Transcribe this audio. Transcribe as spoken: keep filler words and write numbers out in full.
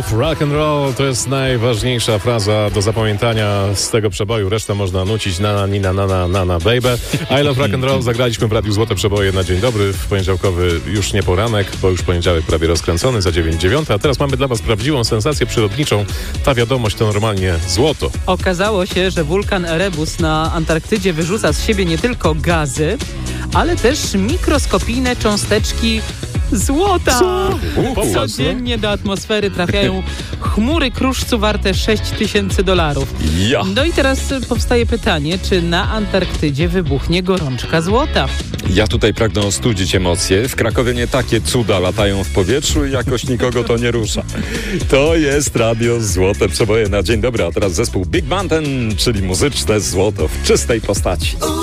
love rock and roll to jest najważniejsza fraza do zapamiętania z tego przeboju. Resztę można nucić na na nina na na na na baby. I love rock and roll zagraliśmy w Radiu Złote Przeboje na dzień dobry w poniedziałkowy już nie poranek, bo już poniedziałek prawie rozkręcony za dziewięć dziewięć. A teraz mamy dla was prawdziwą sensację przyrodniczą. Ta wiadomość to normalnie złoto. Okazało się, że wulkan Erebus na Antarktydzie wyrzuca z siebie nie tylko gazy, ale też mikroskopijne cząsteczki złota. Co? Codziennie do atmosfery trafiają chmury kruszcu warte sześć tysięcy dolarów. Ja. No i teraz powstaje pytanie, czy na Antarktydzie wybuchnie gorączka złota? Ja tutaj pragnę ostudzić emocje. W Krakowie nie takie cuda latają w powietrzu i jakoś nikogo to nie rusza. To jest Radio Złote Przeboje na dzień dobry, a teraz zespół Big Mountain, czyli muzyczne złoto w czystej postaci.